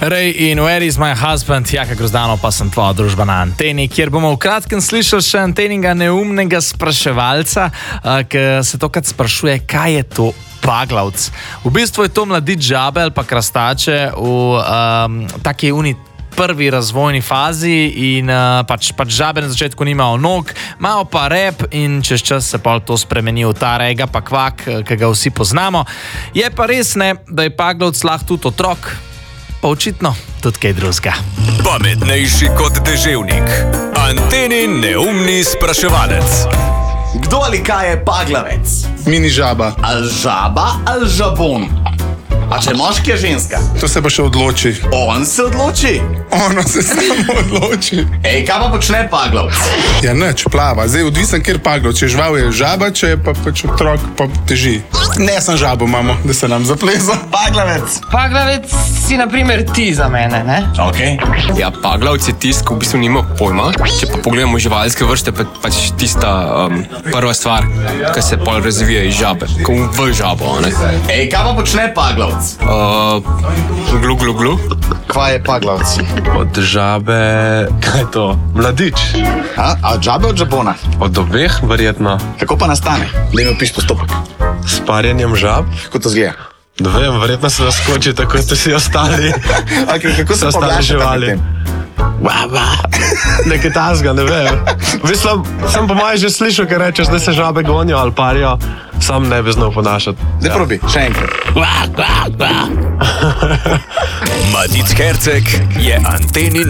Ray in Where is my husband? Jaka Grozdano, pa sem tvoja družba na Anteni, kjer bomo v kratkem slišali še Anteninga neumnega spraševalca, ki se tokrat sprašuje, kaj je to paglavc. V bistvu je to mladič žabe ali pa krastače v taki prvi razvojni fazi in pač žabe na začetku nimajo nog, imajo pa rep in čez čas se pa to spremeni v ta rega pa kvak, ki ga vsi poznamo. Je pa res ne, da je paglavc lahko tudi otrok, pa očitno tudi kaj drugega. Pametnejši kot deževnik. Antenin neumni spraševalec. Kdo ali kaj je paglavec? Mini žaba. Ali žaba ali žabon? A če moški je ženska? To se pa še odloči. On se odloči? Ona se samo odloči. Ej, kaj pa počne paglavc? Ja, nič, plava. Zdaj odvisen, kjer paglav. Če žival je žaba, če je pa pač otrok, pa teži. Ne, sem žabo, mamo, da se nam zapleza. Paglavec. Paglavec si na primer ti za mene, ne? Okej. Ja, paglavc je tisk, v bistvu nima pojma. Če pa pogledamo živalske vrste, pač tista prva stvar, ki se pol razvija iz žabe. Ko v žabo, ne? Ej, kaj pa počne paglavc? Glu, glu, glu. Kaj je paglavc? Od žabe, kaj je to? Mladič. A od žabe od žabona? Od obeh, verjetno. Kako pa nastane? Da mi opiš postopek. S parjenjem žab. Kako to zgleda? Ne vem, verjetno se zaskoči, tako ste si ostali. Okay, kako se ostali živali? Nekaj tasga, ne vem. Mislim, sem po mojem že slišal, ker rečeš, da se žabe gonijo ali parijo. Sam ne bi znal ponašati. Daj probi, še enkrat. Matic Herceg je Antenin